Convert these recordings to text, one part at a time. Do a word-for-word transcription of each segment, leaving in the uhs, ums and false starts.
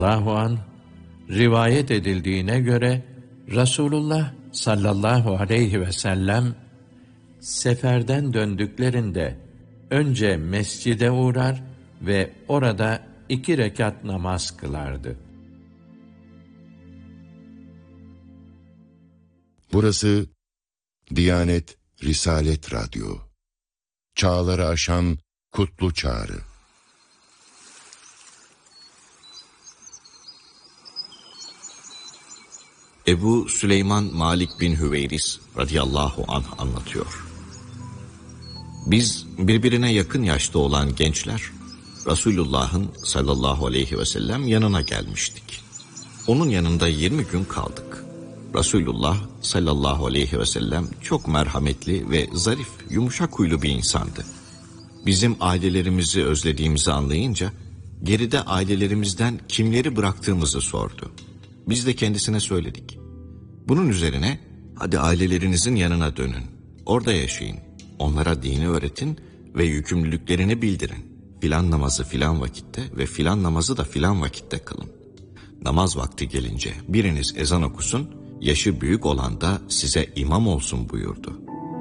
radıyallahu anh rivayet edildiğine göre Resulullah sallallahu aleyhi ve sellem seferden döndüklerinde önce mescide uğrar ve orada iki rekat namaz kılardı. Burası Diyanet Risalet Radyo. Çağları aşan kutlu çağrı. Ebu Süleyman Malik bin Hüveyris radıyallahu anh anlatıyor. Biz birbirine yakın yaşta olan gençler Resulullah'ın sallallahu aleyhi ve sellem yanına gelmiştik. Onun yanında yirmi gün kaldık. Resulullah sallallahu aleyhi ve sellem çok merhametli ve zarif, yumuşak huylu bir insandı. Bizim ailelerimizi özlediğimizi anlayınca geride ailelerimizden kimleri bıraktığımızı sordu. Biz de kendisine söyledik. Bunun üzerine hadi ailelerinizin yanına dönün, orada yaşayın, onlara dini öğretin ve yükümlülüklerini bildirin. Filan namazı filan vakitte ve filan namazı da filan vakitte kılın. Namaz vakti gelince biriniz ezan okusun, yaşı büyük olan da size imam olsun buyurdu.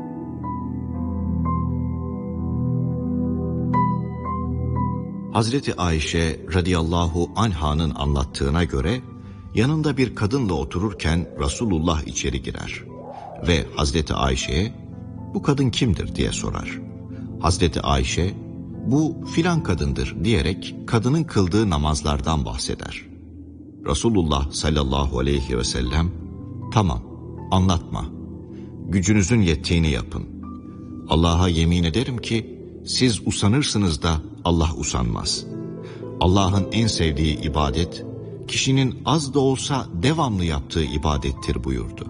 Hazreti Ayşe radıyallahu anha'nın anlattığına göre yanında bir kadınla otururken Resulullah içeri girer ve Hazreti Ayşe'ye bu kadın kimdir diye sorar. Hazreti Ayşe bu filan kadındır diyerek kadının kıldığı namazlardan bahseder. Resulullah sallallahu aleyhi ve sellem tamam anlatma, gücünüzün yettiğini yapın. Allah'a yemin ederim ki siz usanırsınız da Allah usanmaz. Allah'ın en sevdiği ibadet kişinin az da olsa devamlı yaptığı ibadettir buyurdu.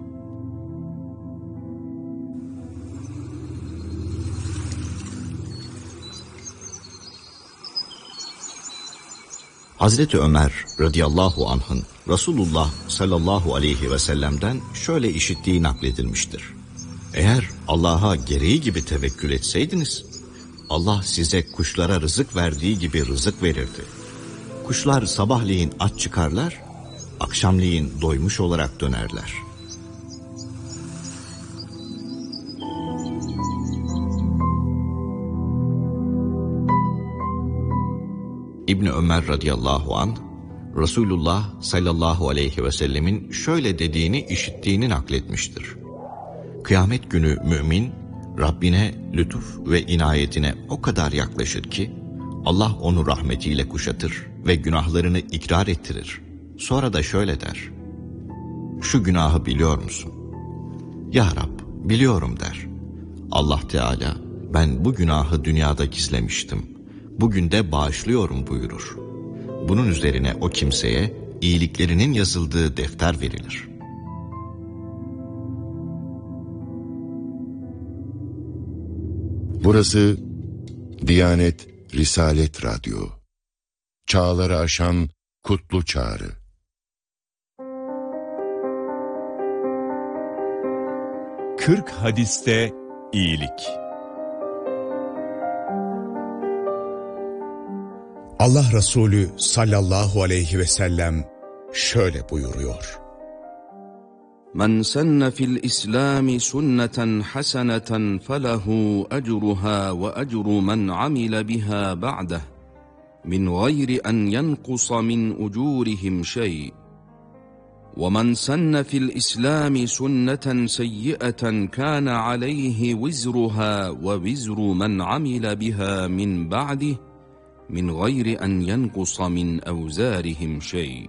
Hazreti Ömer radıyallahu anh'ın Resulullah sallallahu aleyhi ve sellem'den şöyle işittiği nakledilmiştir. Eğer Allah'a gereği gibi tevekkül etseydiniz, Allah size kuşlara rızık verdiği gibi rızık verirdi. Kuşlar sabahleyin aç çıkarlar, akşamleyin doymuş olarak dönerler. İbni Ömer radıyallahu anh, Resulullah sallallahu aleyhi ve sellemin şöyle dediğini işittiğini nakletmiştir. Kıyamet günü mümin, Rabbine lütuf ve inayetine o kadar yaklaşır ki, Allah onu rahmetiyle kuşatır ve günahlarını ikrar ettirir. Sonra da şöyle der, şu günahı biliyor musun? Ya Rab, biliyorum der. Allah Teala, ben bu günahı dünyada gizlemiştim, bugün de bağışlıyorum buyurur. Bunun üzerine o kimseye iyiliklerinin yazıldığı defter verilir. Burası Diyanet Risalet Radyo. Çağları aşan kutlu çağrı. Kırk hadiste iyilik. Allah Resulü sallallahu aleyhi ve sellem şöyle buyuruyor. Men senne fil İslami sünneten haseneten felehu ecruha ve ecru men amile biha ba'deh min gayri en yenkusa min ucurihim şey. وَمَنْ سَنَّ فِي الْإِسْلَامِ سُنَّةً سَيِّئَةً كَانَ عَلَيْهِ وِزْرُهَا وَوِزْرُ مَنْ عَمِلَ بِهَا مِنْ بَعْدِهِ مِنْ غَيْرِ أَنْ يَنْقُصَ مِنْ أَوْزَارِهِمْ شَيْءٍ.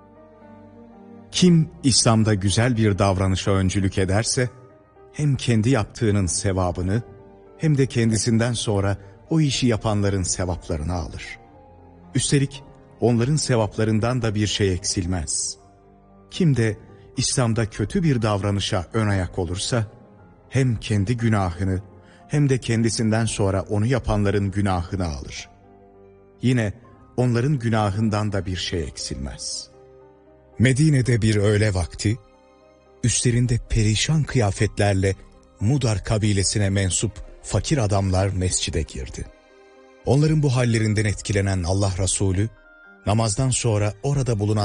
Kim İslam'da güzel bir davranışa öncülük ederse, hem kendi yaptığının sevabını, hem de kendisinden sonra o işi yapanların sevaplarını alır. Üstelik onların sevaplarından da bir şey eksilmez. Kim de İslam'da kötü bir davranışa ön ayak olursa, hem kendi günahını, hem de kendisinden sonra onu yapanların günahını alır. Yine onların günahından da bir şey eksilmez. Medine'de bir öğle vakti, üstlerinde perişan kıyafetlerle Mudar kabilesine mensup fakir adamlar mescide girdi. Onların bu hallerinden etkilenen Allah Resulü, namazdan sonra orada bulunan